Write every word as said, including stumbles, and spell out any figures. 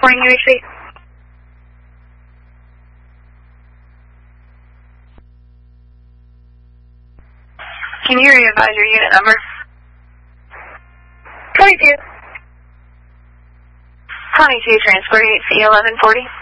morning, U H C. Can you re-advise your unit number? twenty-two. twenty-two, transport E eleven forty.